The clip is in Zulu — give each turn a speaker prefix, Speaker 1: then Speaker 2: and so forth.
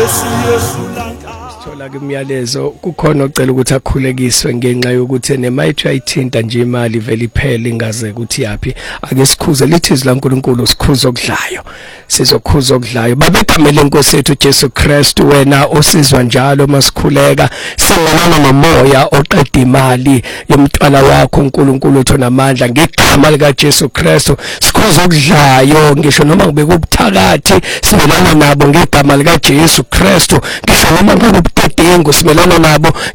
Speaker 1: Thola ke umyalezo kukhona ocela ukuthi akhulekiswe ngenxa yokuthi nemayithi ayithinta nje imali vele iphele ingaze ukuthi yapi ake sikhuze lithi izwi laNkulunkulu sikhuze okudlayo sizokhuza okudlayo babegamele inkosi yethu Jesu Kristu wena osizwa njalo masikhuleka singelana nomoya oqeda imali yomntwana wakho uNkulunkulu otho namandla ngegama lika Jesu Kristu sikhuze okudlayo ngisho noma kube kubuthakathi simelana nabo ngegama lika Jesu Kristu ngisho noma kube ubudedengu simelana nabo